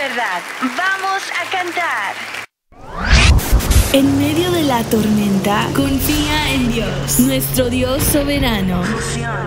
verdad. Vamos a cantar. En medio de la tormenta, confía en Dios, nuestro Dios soberano. Fusión.